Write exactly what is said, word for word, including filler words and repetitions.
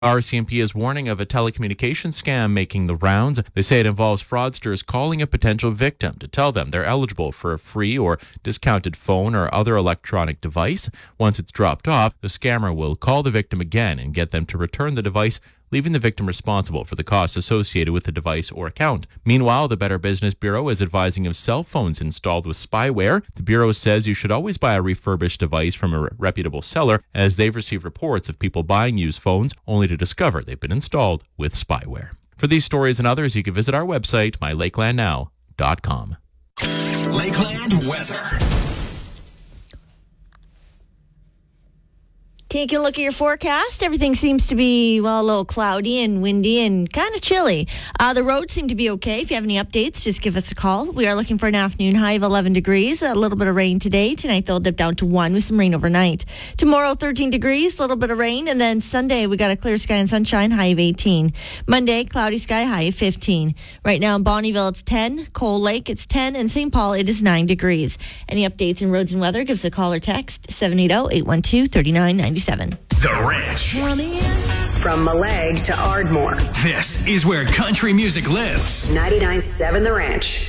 R C M P is warning of a telecommunications scam making the rounds. They say it involves fraudsters calling a potential victim to tell them they're eligible for a free or discounted phone or other electronic device. Once it's dropped off, the scammer will call the victim again and get them to return the device, leaving the victim responsible for the costs associated with the device or account. Meanwhile, the Better Business Bureau is advising of cell phones installed with spyware. The Bureau says you should always buy a refurbished device from a reputable seller, as they've received reports of people buying used phones only to discover they've been installed with spyware. For these stories and others, you can visit our website, my lakeland now dot com. Lakeland weather. Take a look at your forecast. Everything seems to be, well, a little cloudy and windy and kind of chilly. Uh, the roads seem to be okay. If you have any updates, just give us a call. We are looking for an afternoon high of eleven degrees. A little bit of rain today. Tonight, they'll dip down to one with some rain overnight. Tomorrow, thirteen degrees, a little bit of rain. And then Sunday, we got a clear sky and sunshine, high of eighteen. Monday, cloudy sky, high of fifteen. Right now in Bonnyville, it's ten. Coal Lake, it's ten. And Saint Paul, it is nine degrees. Any updates in roads and weather, give us a call or text seven eight zero, eight one two, three nine nine seven. The Ranch. From Malag to Ardmore. This is where country music lives. ninety-nine point seven The Ranch.